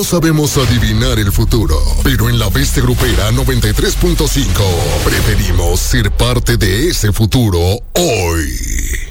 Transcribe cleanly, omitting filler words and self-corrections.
sabemos adivinar el futuro, pero en la Bestia Grupera 93.5 preferimos ser parte de ese futuro hoy.